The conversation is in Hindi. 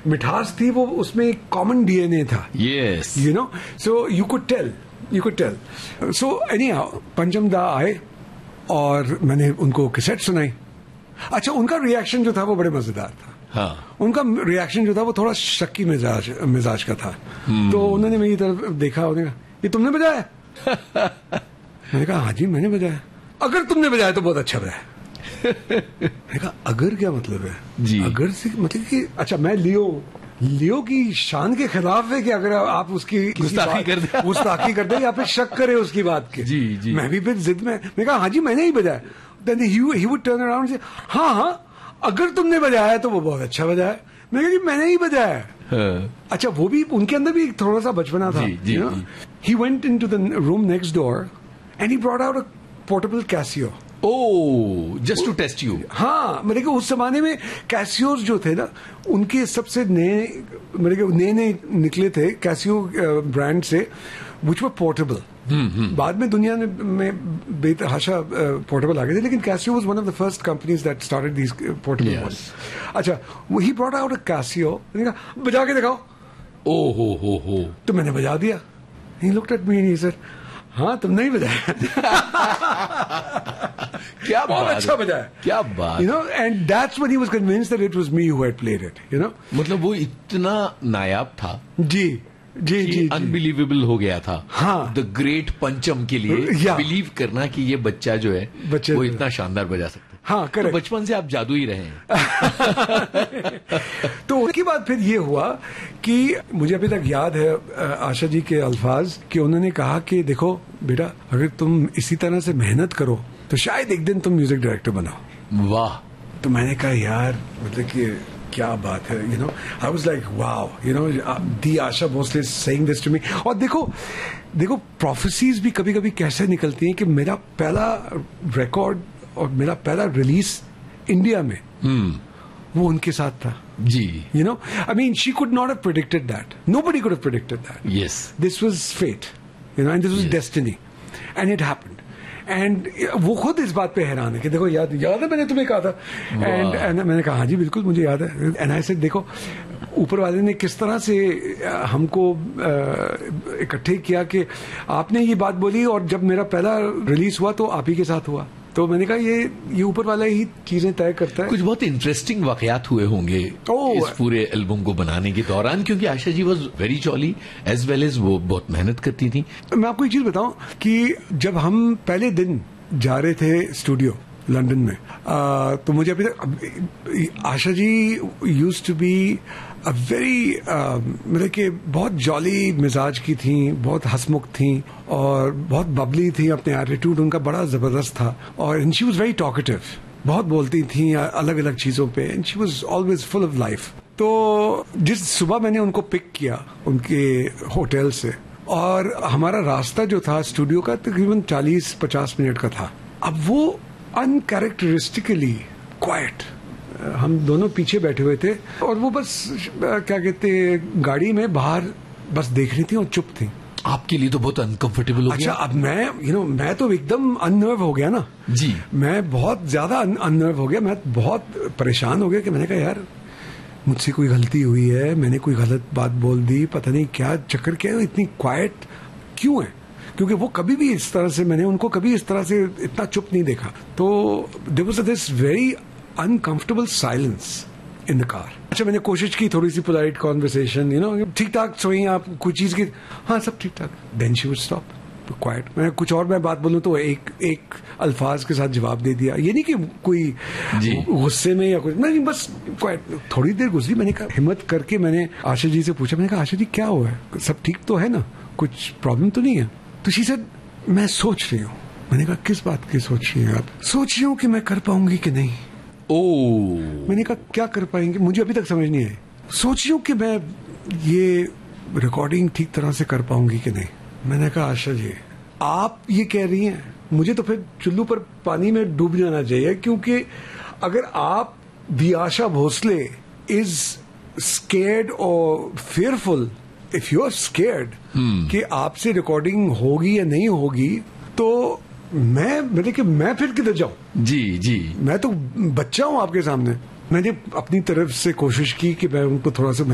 मिठास थी, वो उसमें एक कॉमन डीएनए था. Yes. You know, so you could tell. So anyhow, पंचम दा आए और मैंने उनको कैसेट सुनाई. अच्छा, उनका रिएक्शन जो था वो बड़े मजेदार था. हाँ. उनका रिएक्शन जो था वो थोड़ा शक्की मिजाज का था. तो उन्होंने मेरी तरफ देखा, उन्होंने कहा, ये तुमने बजाया? मैंने कहा हाँ जी मैंने बजाया. अगर तुमने बजाया तो बहुत अच्छा बजाया. मैंने कहा अगर क्या मतलब है जी? अगर से मतलब कि अच्छा, मैं लियो की शान के खिलाफ है कि अगर आप उसकी गुस्ताखी कर दे या फिर शक करे उसकी बात के. जी. मैं भी फिर जिद में, मैंने कहा हाँ जी मैंने ही बजाया. Then he would turn around से, हाँ अगर तुमने बजाया तो वो बहुत अच्छा बजाया. मैंने कहा जी मैंने ही बजाया. अच्छा, वो भी उनके अंदर भी थोड़ा सा बचपना था. He went into the room next door and he brought out a portable Casio. Oh, just to test you. हाँ, मेरे को उस जमाने में कैसियोस जो थे ना, उनके सबसे नए निकले थे कैसियो ब्रांड से, विच वर पोर्टेबल. बाद में दुनिया में बेतहाशा पोर्टेबल आ गए थे, लेकिन Casio was one of the first companies that started these portable once. अच्छा, he brought out a Casio. मैंने कहा बजा के दिखाओ. ओहो. तो मैंने बजा दिया. He looked at me and he said, हाँ तुमने ही बजाया. क्या बहुत अच्छा बजाया. क्या बात. You know, and that's when he was convinced that it was me who had played it. You know, मतलब वो इतना नायाब था. जी. अनबिलीवेबल हो गया था. हाँ. द ग्रेट पंचम के लिए बिलीव करना कि ये बच्चा जो है वो इतना शानदार बजा सकता है. हाँ, करेक्ट. तो बचपन से आप जादू ही रहे हैं. तो उसके बाद फिर ये हुआ कि मुझे अभी तक याद है आशा जी के अल्फाज कि उन्होंने कहा कि देखो बेटा, अगर तुम इसी तरह से मेहनत करो तो शायद एक दिन तुम म्यूजिक डायरेक्टर बनाओ. वाह. तो मैंने कहा यार, मतलब कि क्या बात है. You know, I was like wow, you know, the Asha Bhosle saying this to me. और देखो प्रोफेसीज भी कभी कभी कैसे निकलती हैं कि मेरा पहला रिकॉर्ड और मेरा पहला रिलीज इंडिया में वो उनके साथ था. जी. You know, I mean, she could not have predicted that. Nobody could have predicted that. Yes. This was fate, you know, and this was destiny, and it happened. And वो खुद इस बात पे हैरान है कि देखो याद है मैंने तुम्हें कहा था. And मैंने कहा हाँ जी बिल्कुल मुझे याद है. And I said देखो ऊपर वाले ने किस तरह से हमको इकट्ठे किया कि आपने ये बात बोली और जब मेरा पहला रिलीज हुआ तो आप ही के साथ हुआ. तो मैंने कहा ये ऊपर वाला ही चीजें तय करता है. कुछ बहुत इंटरेस्टिंग वाकयात हुए होंगे इस पूरे एल्बम को बनाने के दौरान, क्योंकि Asha ji was very jolly as well as वो बहुत मेहनत करती थी. मैं आपको एक चीज बताऊं कि जब हम पहले दिन जा रहे थे स्टूडियो लंदन में, तो मुझे अभी तक Asha ji used to be a very मतलब कि बहुत जॉली मिजाज की थी, बहुत हंसमुख थी और बहुत बबली थी. अपने एटीट्यूड उनका बड़ा जबरदस्त था. और and she was very talkative, बहुत बोलती थी अलग अलग चीजों पे. And she was always full of life. तो जिस सुबह मैंने उनको पिक किया उनके होटल से, और हमारा रास्ता जो था स्टूडियो का तकरीबन 40-50 मिनट का था. अब वो अनकैरेक्टरिस्टिकली क्वाइट, हम दोनों पीछे बैठे हुए थे और वो बस क्या कहते गाड़ी में बाहर बस देख रही थी और चुप थी. आपके लिए तो बहुत अनकंफर्टेबल हो गया. अच्छा, अब मैं तो एकदम अननर्व हो गया ना जी. मैं बहुत ज्यादा अननर्व हो गया. मैं बहुत परेशान हो गया कि मैंने कहा यार मुझसे कोई गलती हुई है, मैंने कोई गलत बात बोल दी, पता नहीं क्या चक्कर, क्या इतनी क्वाइट क्यों है. क्योंकि वो कभी भी इस तरह से, मैंने उनको कभी इस तरह से इतना चुप नहीं देखा. तो there was this very uncomfortable silence in the car. अच्छा, मैंने कोशिश की थोड़ी सी पोलाइट कॉन्वर्सेशन, यू नो, ठीक ठाक सोई आप कोई चीज की, हाँ सब ठीक ठाक. Then she would stop quite. मैं कुछ और मैं बात बोलूं तो एक अल्फाज के साथ जवाब दे दिया. ये नहीं कि कोई गुस्से में या कुछ नहीं, बस क्वाइट. थोड़ी देर गुजरी, मैंने कहा हिम्मत करके मैंने आशा जी से पूछा, मैंने कहा आशा जी क्या हुआ है, सब ठीक तो है ना, कुछ प्रॉब्लम तो नहीं है. तो शी सेड मैं सोच रही हूँ. मैंने कहा किस बात की सोच रही हैं आप. सोच रही हूँ कि मैं कर पाऊंगी कि नहीं. मैंने कहा क्या कर पाएंगे, मुझे अभी तक समझ नहीं आई. सोच रही हूँ कि मैं ये रिकॉर्डिंग ठीक तरह से कर पाऊंगी कि नहीं. मैंने कहा आशा जी आप ये कह रही हैं, मुझे तो फिर चुल्लू पर पानी में डूब जाना चाहिए. क्योंकि अगर आप दी आशा भोसले इज स्केर्ड और fearful, if you are scared कि आपसे रिकॉर्डिंग होगी या नहीं होगी, तो मैं फिर किधर जाऊं. जी. मैं तो बच्चा हूं आपके सामने. मैंने अपनी तरफ से कोशिश की कि मैं उनको थोड़ा सा